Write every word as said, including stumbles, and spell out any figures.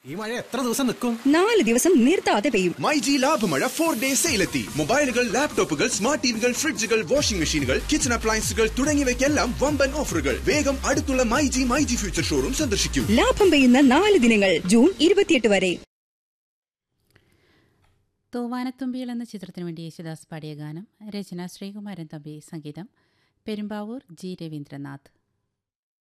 ഈ മഴ എത്ര ദിവസം നിൽക്കും? നാല് ദിവസം നിർത്താതെ പെയ്യും. MyG ലാഭമഴ four day സെയിലെത്തി. മൊബൈലുകൾ, ലാപ്ടോപ്പുകൾ, സ്മാർട്ട് ടിവികൾ, ഫ്രിഡ്ജുകൾ, വാഷിംഗ് മെഷീനുകൾ, കിച്ചൺ അപ്ലയൻസുകൾ തുടങ്ങിയവയ്ക്കെല്ലാം വമ്പൻ ഓഫറുകൾ. വേഗം അടുത്തുള്ള മൈജി മൈജി ഫ്യൂച്ചർ ഷോറൂം സന്ദർശിക്കൂ. ലാഭം പെയ്യുന്ന നാല് ദിനങ്ങൾ ജൂൺ ഇരുപത്തിയെട്ട് വരെ. തൂവാനത്തുമ്പികൾ എന്ന ചിത്രത്തിനു വേണ്ടി യേശുദാസ് പാടിയ ഗാനം. രചന ശ്രീകുമാരൻ തമ്പി, സംഗീതം പെരുമ്പാവൂർ ജി രവീന്ദ്രനാഥ്.